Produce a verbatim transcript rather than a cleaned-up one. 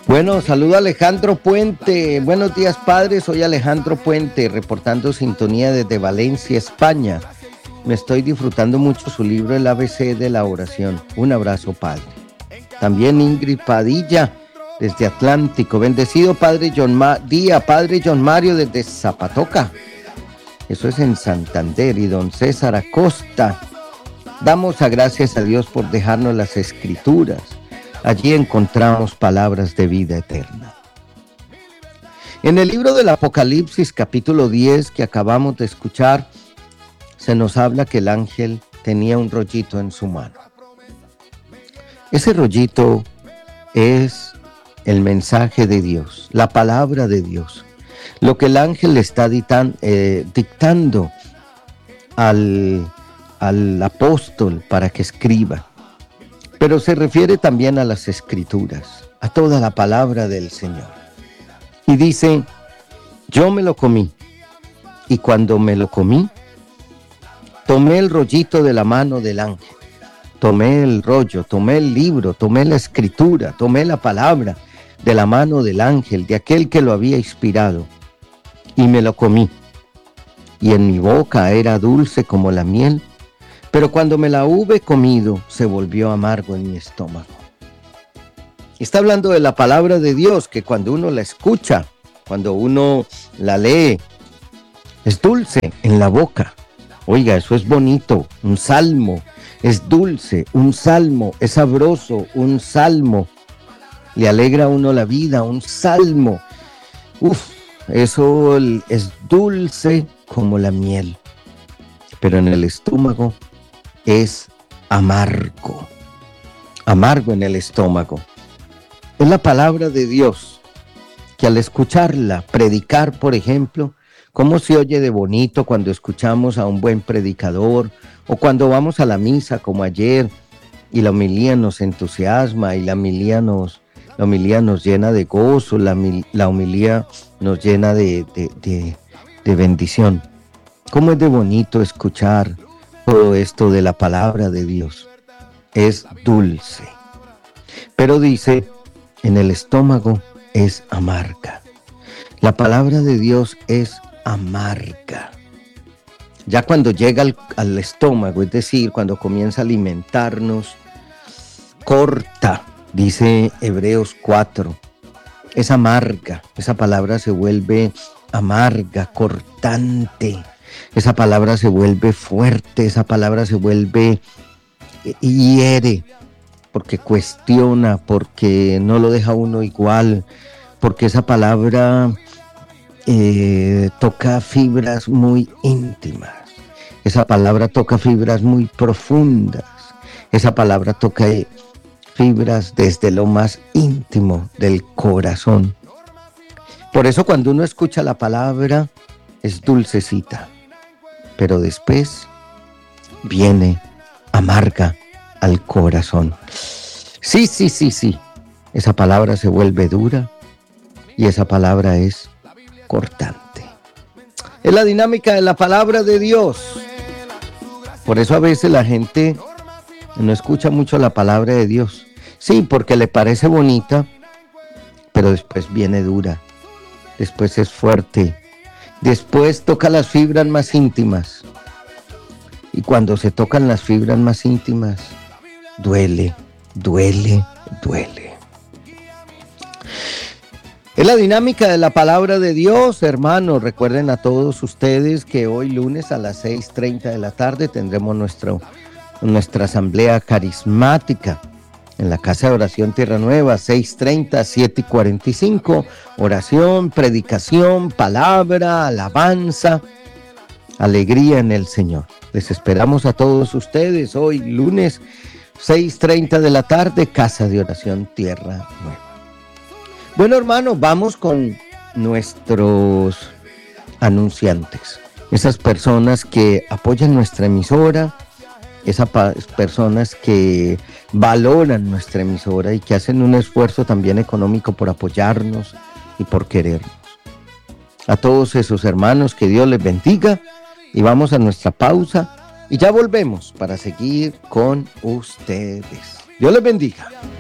Bueno, saludo a Alejandro Puente. Buenos días, padre. Soy Alejandro Puente, reportando sintonía desde Valencia, España. Me estoy disfrutando mucho su libro El A B C de la oración. Un abrazo, padre. También Ingrid Padilla, desde Atlántico. Bendecido padre John Ma- día, padre John Mario desde Zapatoca. Eso es en Santander. Y don César Acosta. Damos a gracias a Dios por dejarnos las escrituras. Allí encontramos palabras de vida eterna. En el libro del Apocalipsis, capítulo diez, que acabamos de escuchar, se nos habla que el ángel tenía un rollito en su mano. Ese rollito es el mensaje de Dios, la palabra de Dios, lo que el ángel le está ditan, eh, dictando al, al apóstol para que escriba. Pero se refiere también a las escrituras, a toda la palabra del Señor. Y dice, yo me lo comí, y cuando me lo comí, tomé el rollito de la mano del ángel, tomé el rollo, tomé el libro, tomé la escritura, tomé la palabra de la mano del ángel, de aquel que lo había inspirado, y me lo comí. Y en mi boca era dulce como la miel, pero cuando me la hube comido, se volvió amargo en mi estómago. Está hablando de la palabra de Dios, que cuando uno la escucha, cuando uno la lee, es dulce en la boca. Oiga, eso es bonito, un salmo, es dulce, un salmo, es sabroso, un salmo. Le alegra a uno la vida, un salmo. Uf, eso es dulce como la miel, pero en el estómago es amargo, amargo en el estómago. Es la palabra de Dios que al escucharla, predicar, por ejemplo, cómo se oye de bonito cuando escuchamos a un buen predicador, o cuando vamos a la misa como ayer y la homilía nos entusiasma y la homilía nos, la homilía nos llena de gozo, la, la homilía nos llena de, de, de, de bendición. Cómo es de bonito escuchar todo esto de la palabra de Dios. Es dulce, pero dice, en el estómago es amarga. La palabra de Dios es amarga. Ya cuando llega al, al estómago, es decir, cuando comienza a alimentarnos, corta, dice Hebreos cuatro, es amarga. Esa palabra se vuelve amarga, cortante. Esa palabra se vuelve fuerte, esa palabra se vuelve hiere, porque cuestiona, porque no lo deja uno igual, porque esa palabra eh, toca fibras muy íntimas, esa palabra toca fibras muy profundas, esa palabra toca fibras desde lo más íntimo del corazón. Por eso cuando uno escucha la palabra es dulcecita, pero después viene amarga al corazón. Sí, sí, sí, sí. Esa palabra se vuelve dura y esa palabra es cortante. Es la dinámica de la palabra de Dios. Por eso a veces la gente no escucha mucho la palabra de Dios. Sí, porque le parece bonita, pero después viene dura. Después es fuerte. Después toca las fibras más íntimas. Y cuando se tocan las fibras más íntimas, duele, duele, duele. Es la dinámica de la palabra de Dios, hermanos. Recuerden a todos ustedes que hoy lunes a las seis y media de la tarde tendremos nuestro, nuestra asamblea carismática en la Casa de Oración Tierra Nueva, seis y treinta, siete y cuarenta y cinco, oración, predicación, palabra, alabanza, alegría en el Señor. Les esperamos a todos ustedes hoy lunes, seis y treinta de la tarde, Casa de Oración Tierra Nueva. Bueno, hermanos, vamos con nuestros anunciantes, esas personas que apoyan nuestra emisora, esas personas que valoran nuestra emisora y que hacen un esfuerzo también económico por apoyarnos y por querernos. A todos esos hermanos, que Dios les bendiga, y vamos a nuestra pausa y ya volvemos para seguir con ustedes. Dios les bendiga.